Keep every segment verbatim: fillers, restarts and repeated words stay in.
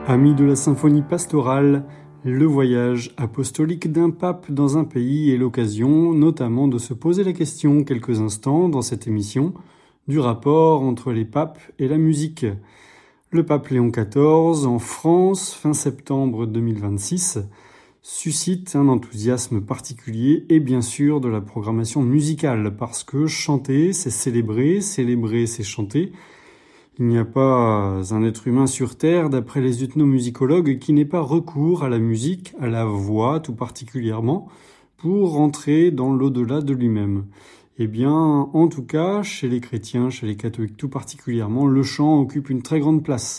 Amis de la symphonie pastorale, le voyage apostolique d'un pape dans un pays est l'occasion notamment de se poser la question quelques instants dans cette émission du rapport entre les papes et la musique. Le pape Léon quatorze, en France, fin septembre deux mille vingt-six, suscite un enthousiasme particulier et bien sûr de la programmation musicale, parce que chanter, c'est célébrer, célébrer, c'est chanter. Il n'y a pas un être humain sur Terre, d'après les ethnomusicologues, qui n'ait pas recours à la musique, à la voix tout particulièrement, pour entrer dans l'au-delà de lui-même. Eh bien, en tout cas, chez les chrétiens, chez les catholiques tout particulièrement, le chant occupe une très grande place.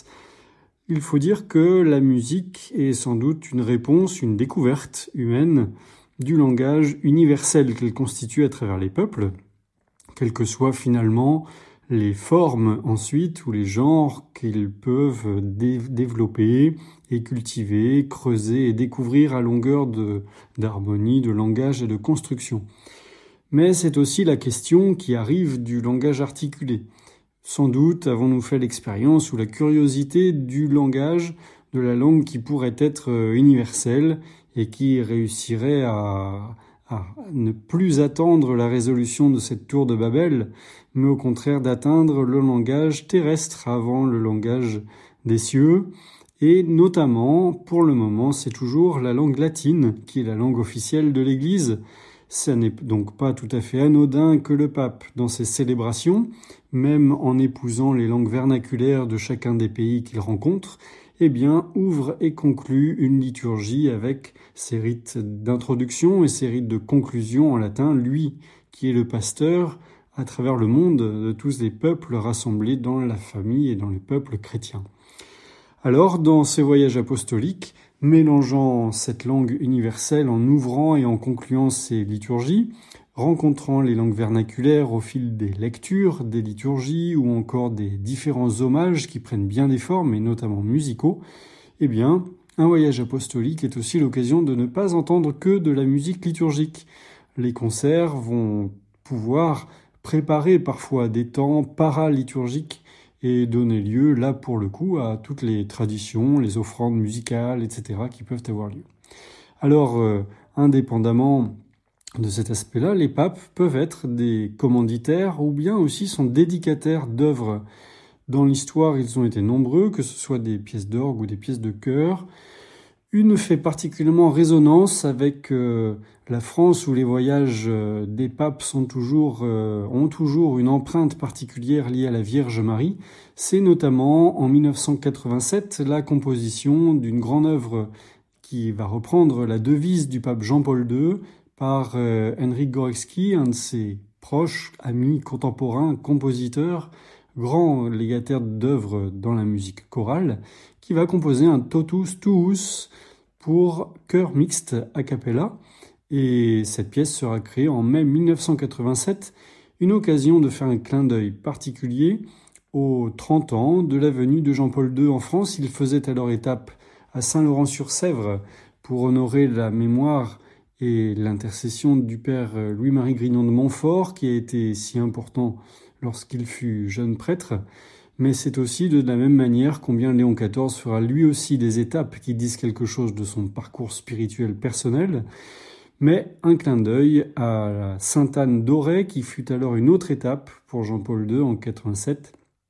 Il faut dire que la musique est sans doute une réponse, une découverte humaine du langage universel qu'elle constitue à travers les peuples, quelles que soient finalement les formes ensuite ou les genres qu'ils peuvent dé- développer et cultiver, creuser et découvrir à longueur de, d'harmonie, de langage et de construction. Mais c'est aussi la question qui arrive du langage articulé. Sans doute avons-nous fait l'expérience ou la curiosité du langage, de la langue qui pourrait être universelle et qui réussirait à, à ne plus attendre la résolution de cette tour de Babel, mais au contraire d'atteindre le langage terrestre avant le langage des cieux. Et notamment, pour le moment, c'est toujours la langue latine qui est la langue officielle de l'Église. Ça n'est donc pas tout à fait anodin que le pape, dans ses célébrations, même en épousant les langues vernaculaires de chacun des pays qu'il rencontre, eh bien, ouvre et conclut une liturgie avec ses rites d'introduction et ses rites de conclusion en latin, lui qui est le pasteur à travers le monde de tous les peuples rassemblés dans la famille et dans les peuples chrétiens. Alors, dans ces voyages apostoliques, mélangeant cette langue universelle en ouvrant et en concluant ces liturgies, rencontrant les langues vernaculaires au fil des lectures, des liturgies ou encore des différents hommages qui prennent bien des formes et notamment musicaux, eh bien, un voyage apostolique est aussi l'occasion de ne pas entendre que de la musique liturgique. Les concerts vont pouvoir préparer parfois des temps paraliturgiques et donner lieu, là pour le coup, à toutes les traditions, les offrandes musicales, et cetera qui peuvent avoir lieu. Alors, euh, indépendamment de cet aspect-là, les papes peuvent être des commanditaires ou bien aussi sont dédicataires d'œuvres. Dans l'histoire, ils ont été nombreux, que ce soit des pièces d'orgue ou des pièces de chœur. Une fait particulièrement résonance avec euh, la France où les voyages euh, des papes sont toujours, euh, ont toujours une empreinte particulière liée à la Vierge Marie. C'est notamment en dix-neuf cent quatre-vingt-sept la composition d'une grande œuvre qui va reprendre la devise du pape Jean-Paul deux par euh, Henryk Górecki, un de ses proches, amis, contemporains, compositeurs, grand légataire d'œuvres dans la musique chorale, qui va composer un totus tuus pour chœur mixte a cappella. Et cette pièce sera créée en mai dix-neuf cent quatre-vingt-sept, une occasion de faire un clin d'œil particulier aux trente ans de la venue de Jean-Paul deux en France. Il faisait alors étape à Saint-Laurent-sur-Sèvre pour honorer la mémoire et l'intercession du père Louis-Marie Grignon de Montfort, qui a été si important lorsqu'il fut jeune prêtre. Mais c'est aussi de la même manière combien Léon quatorze fera lui aussi des étapes qui disent quelque chose de son parcours spirituel personnel, mais un clin d'œil à la Sainte-Anne d'Auray, qui fut alors une autre étape pour Jean-Paul deux en quatre-vingt-sept,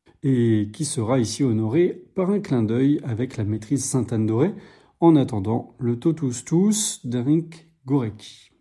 et qui sera ici honorée par un clin d'œil avec la maîtrise Sainte-Anne d'Auray, en attendant le Totus Tuus d'Henryk Górecki.